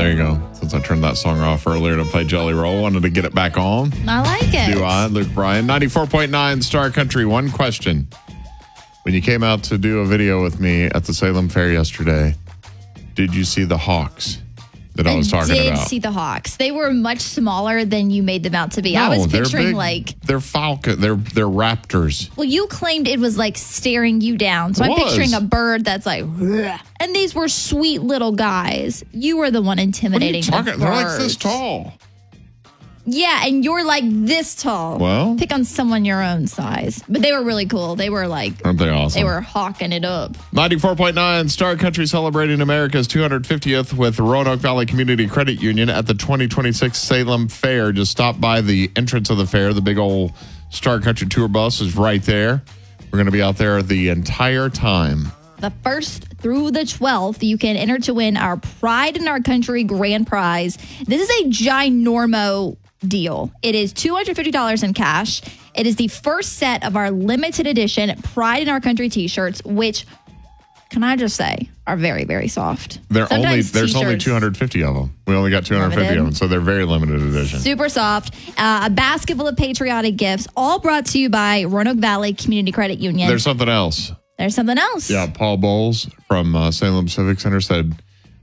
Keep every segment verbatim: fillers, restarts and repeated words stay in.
there you go. Since I turned that song off earlier to play Jelly Roll, wanted to get it back on. I like it. Do I, Luke Bryan? ninety-four point nine Star Country. One question. When you came out to do a video with me at the Salem Fair yesterday, did you see the hawks that I was talking I did about? see the hawks. They were much smaller than you made them out to be. No, I was they're picturing big. like... They're falcon. They're, they're raptors. Well, you claimed it was like staring you down. So It I'm was. picturing a bird that's like... "Ugh." And these were sweet little guys. You were the one What are you intimidating talking? the They're like this birds. tall. Yeah, and you're like this tall. Well. Pick on someone your own size. But they were really cool. They were like... Aren't they awesome? They were hawking it up. ninety-four point nine Star Country celebrating America's two hundred fiftieth with Roanoke Valley Community Credit Union at the twenty twenty-six Salem Fair. Just stop by the entrance of the fair. The big old Star Country tour bus is right there. We're going to be out there the entire time. The first through the twelfth, you can enter to win our Pride in Our Country grand prize. This is a ginormo deal. It is two hundred fifty dollars in cash. It is the first set of our limited edition Pride in Our Country t-shirts, which, can I just say, are very, very soft. They're only Sometimes There's only t-shirts- two hundred fifty of them. We only got two hundred fifty Limited. of them, so they're very limited edition. Super soft. Uh, a basket full of patriotic gifts, all brought to you by Roanoke Valley Community Credit Union. There's something else. There's something else. Yeah, Paul Bowles from uh, Salem Civic Center said,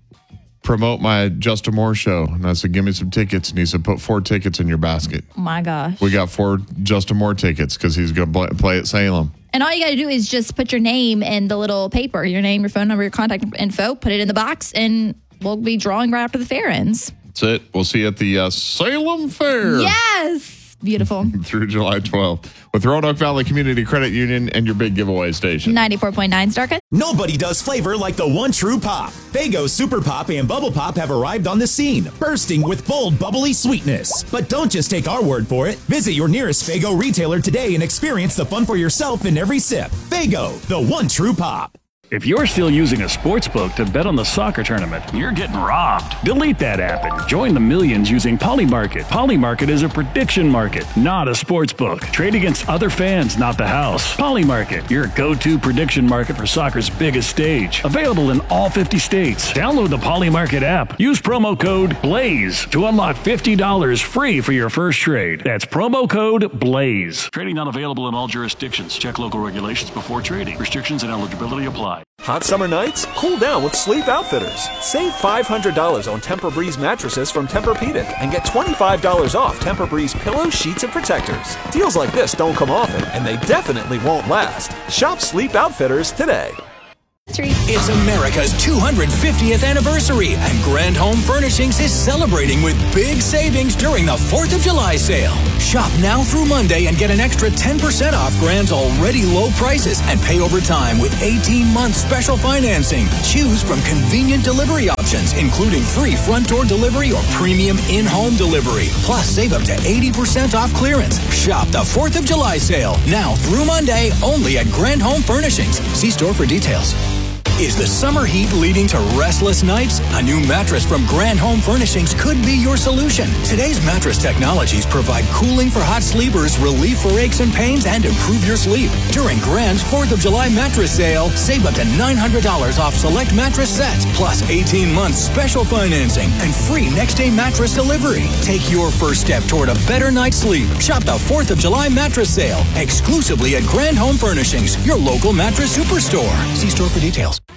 promote my Justin Moore show. And I said, give me some tickets. And he said, put four tickets in your basket. Oh my gosh. We got four Justin Moore tickets because he's going to play at Salem. And all you got to do is just put your name in the little paper, your name, your phone number, your contact info, put it in the box, and we'll be drawing right after the fair ends. That's it. We'll see you at the uh, Salem Fair. Yes. Beautiful. Through July twelfth with Roanoke Valley Community Credit Union and your big giveaway station. ninety-four point nine Starka. Nobody does flavor like the one true pop. Faygo Super Pop and Bubble Pop have arrived on the scene, bursting with bold, bubbly sweetness. But don't just take our word for it. Visit your nearest Faygo retailer today and experience the fun for yourself in every sip. Faygo, the one true pop. If you're still using a sports book to bet on the soccer tournament, you're getting robbed. Delete that app and join the millions using Polymarket. Polymarket is a prediction market, not a sports book. Trade against other fans, not the house. Polymarket, your go-to prediction market for soccer's biggest stage. Available in all fifty states. Download the Polymarket app. Use promo code BLAZE to unlock fifty dollars free for your first trade. That's promo code BLAZE. Trading not available in all jurisdictions. Check local regulations before trading. Restrictions and eligibility apply. Hot summer nights? Cool down with Sleep Outfitters. Save five hundred dollars on Tempur-Breeze mattresses from Tempur-Pedic and get twenty-five dollars off Tempur-Breeze pillows, sheets, and protectors. Deals like this don't come often, and they definitely won't last. Shop Sleep Outfitters today. It's America's two hundred fiftieth anniversary, and Grand Home Furnishings is celebrating with big savings during the fourth of July sale. Shop now through Monday and get an extra ten percent off Grand's already low prices and pay over time with eighteen month special financing. Choose from convenient delivery options, including free front door delivery or premium in-home delivery. Plus, save up to eighty percent off clearance. Shop the fourth of July sale now through Monday only at Grand Home Furnishings. See store for details. Is the summer heat leading to restless nights? A new mattress from Grand Home Furnishings could be your solution. Today's mattress technologies provide cooling for hot sleepers, relief for aches and pains, and improve your sleep. During Grand's fourth of July mattress sale, save up to nine hundred dollars off select mattress sets, plus eighteen months special financing and free next-day mattress delivery. Take your first step toward a better night's sleep. Shop the fourth of July mattress sale exclusively at Grand Home Furnishings, your local mattress superstore. See store for details.